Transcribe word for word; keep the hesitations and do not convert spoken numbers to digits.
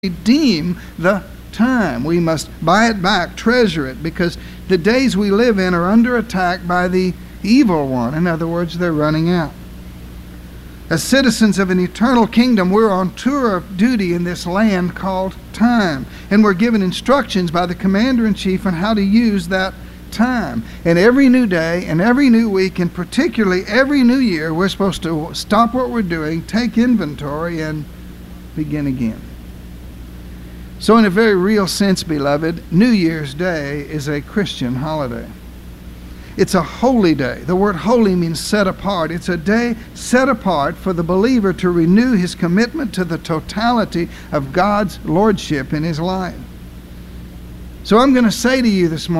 redeem the time. We must buy it back, treasure it, because the days we live in are under attack by the evil one. In other words, they're running out. As citizens of an eternal kingdom, we're on tour of duty in this land called time, and we're given instructions by the commander-in-chief on how to use that time. And every new day and every new week, and particularly every new year, we're supposed to stop what we're doing, take inventory, and begin again. So in a very real sense, beloved, New Year's Day is a Christian holiday. It's a holy day. The word holy means set apart. It's a day set apart for the believer to renew his commitment to the totality of God's lordship in his life. So I'm going to say to you this morning,